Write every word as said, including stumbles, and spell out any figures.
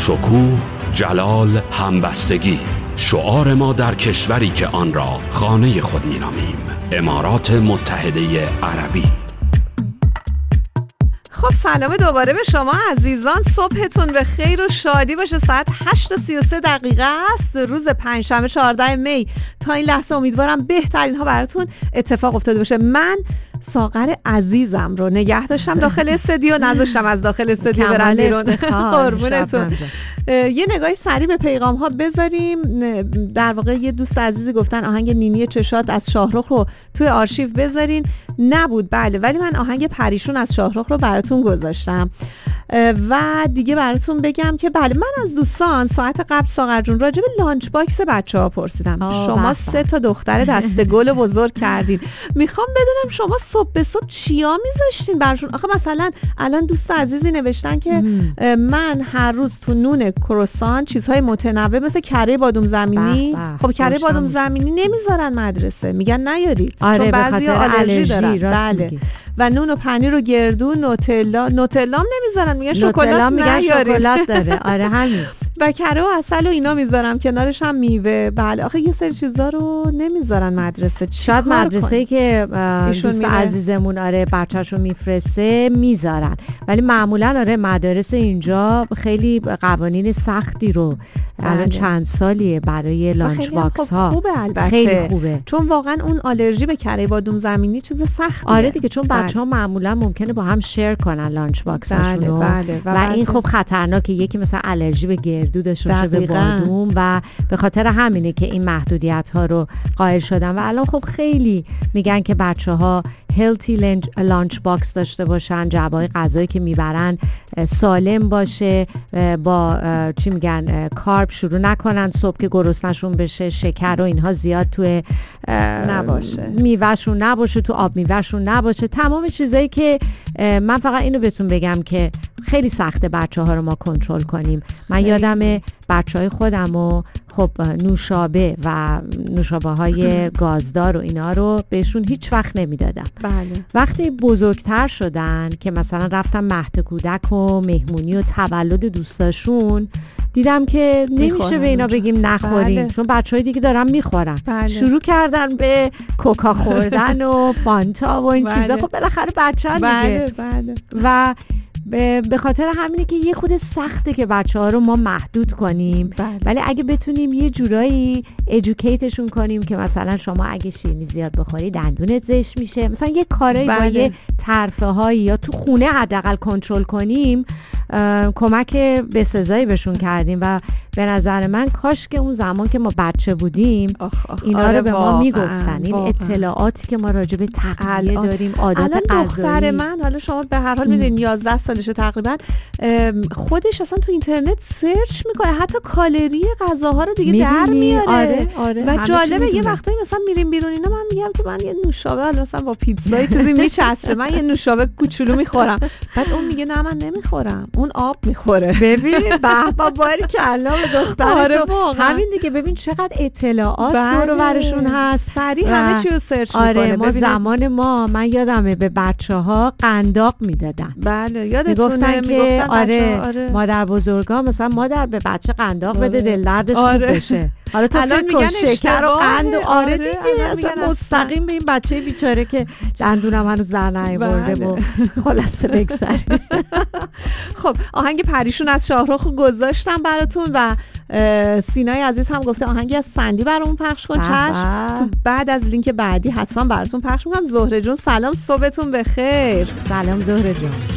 شکوه، جلال، همبستگی، شعار ما در کشوری که آن را خانه خود می‌نامیم، امارات متحده عربی. خب سلام دوباره به شما عزیزان، صبحتون به خیر و شادی باشه. ساعت هشت و سی و سه دقیقه است، روز پنجشنبه چهاردهم می. تا این لحظه امیدوارم بهترین ها براتون اتفاق افتاده باشه. من ساغر عزیزم رو نگه داشتم داخل استودیو، نذاشتم از داخل استودیو برن بیرون. قربونتون. یه نگاهی سریع به پیغام ها بذاریم. در واقع یه دوست عزیزی گفتن آهنگ نینی چشات از شاهرخ رو توی آرشیو بذارین. نبود، بله، ولی من آهنگ پریشون از شاهرخ رو براتون گذاشتم. و دیگه براتون بگم که بله، من از دوستان ساعت قبل ساغر جون راجع به لانچ باکس بچه‌ها پرسیدم. شما سه تا دختر دسته گل بزرگ کردین، میخوام بدونم شما صبح به صبح چیا میذاشتین براشون؟ آخه مثلا الان دوست عزیزی نوشتن که من هر روز تو نون کروسان چیزهای متنوع مثل کره بادوم زمینی. بح بح. خب کره بادوم زمینی نمیذارن مدرسه، میگن نیاری. آره، چون بعضی آلرژی دارن. بله. و نون و پنیر و گردو، نوتلا نوتلا هم نمیذارن، میگن شکلات نیاری. شکلات داره. آره همین. و کره و عسل و اینا میذارم، کنارش هم میوه. بله، آخه یه سری چیزا رو نمیذارن مدرسه. شاید مدرسه‌ای که دوست عزیزمون آره بچه‌شو میفرسته میذارن، ولی معمولا آره مدارس اینجا خیلی قوانین سختی رو الان چند سالیه برای لانچ باکس ها. خوبه البته. خیلی خوبه، چون واقعا اون آلرژی به کره بادوم زمینی چیز سختیه. آره دیگه، چون بچه‌ها معمولا ممکنه با هم شیر کنن لانچ باکسشون رو. بله بله. و, و این خب خطرناکه، یکی مثلا آلرژی به گردو داشته باشه، به بادوم، و به خاطر همینه که این محدودیت ها رو قائل شدن. و الان خب خیلی میگن که بچه‌ها هلتی لانچ باکس داشته باشن، جعبه‌های غذایی که میبرن سالم باشه، با چی میگن کارب شروع نکنن صبح که گرسنه‌شون بشه، شکر و اینها زیاد توی نباشه، میوهشون نباشه، تو آب میوهشون نباشه، تمام چیزایی که من فقط اینو بهتون بگم که خیلی سخته بچه‌ها رو ما کنترل کنیم. من یادم بچه‌های خودم و خب نوشابه و نوشابه های گازدار و اینا رو بهشون هیچ وقت نمیدادم. بله. وقتی بزرگتر شدن که مثلا رفتم مهد کودک و مهمونی و تولد دوستاشون، دیدم که نمیشه به اینا بگیم نخوریم. بله. چون بچهای دیگه دارن میخورن. بله. شروع کردن به کوکا خوردن و فانتا و این بله. چیزا. خب بالاخره بچه ها دیگه. بله بله. و به خاطر همینه که یه خود سخته که بچه ها رو ما محدود کنیم. بله. ولی اگه بتونیم یه جورایی ادوکیتشون کنیم که مثلا شما اگه شیرینی زیاد بخوری دندونت زشت میشه، مثلا یه کارایی بله. با یه طرفه هایی یا تو خونه حداقل کنترل کنیم، کمک به سزایی بهشون کردیم. و به نظر من کاش که اون زمان که ما بچه بودیم آخ آخ اینا آره رو به ما میگفتن. این اطلاعاتی که ما راجع به تغذیه داریم، عادات غذایی. الان دختر من، حالا شما به هر حال میدونید یازده سالشه تقریبا، خودش اصلا تو اینترنت سرچ میکنه، حتی کالری غذاها رو دیگه در میاره. آره آره. و جالبه یه وقتایی مثلا میریم بیرون اینا، من میگم که من یه نوشابه مثلا با پیتزا چیزی میچسبه، من یه نوشابه کوچولو میخورم، بعد اون میگه نه من نمیخورم، اون آب میخوره. ببین به به باریکلا به دختر. آره همین دیگه، ببین چقدر اطلاعات دور و برشون هست، سریع همه چی رو سرچ آره میکنه. ما زمان ما من یادمه به بچه‌ها قنداق میدادن. بله یادتونه که آره, آره مادر بزرگا مثلا مادر به بچه قنداق بده دل دردش آره. خوب بشه. حالا تو الان میگن شکر و قند و آره, آره دیگه اصلا مستقیم به این بچه بیچاره که دندونم هنوز در نیاورده و خلاصه بگذره. خب آهنگ پریشون از شاهرخ گذاشتم براتون و سینای عزیز هم گفته آهنگی از سندی برامون پخش کن. چشم، تو بعد از لینک بعدی حتما براتون پخش میکنم. زهره جون سلام، صبحتون بخیر. سلام زهره جون.